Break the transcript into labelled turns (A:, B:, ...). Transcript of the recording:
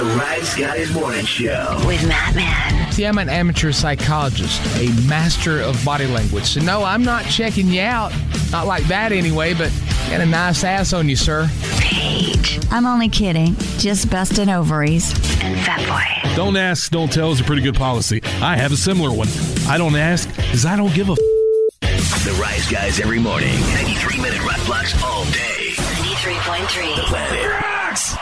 A: The Rise Guys Morning Show
B: with Matt Man.
C: See, I'm an amateur psychologist, a master of body language. So, no, I'm not checking you out. Not like that anyway, but got a nice ass on you, sir.
B: Paige.
D: I'm only kidding. Just busting ovaries.
B: And Fat Boy.
E: Don't ask, don't tell is a pretty good policy. I have a similar one. I don't ask because I don't give a
A: The Rise Guys every morning. 93-minute rock blocks all day.
B: 93.3.
A: The Planet Rocks.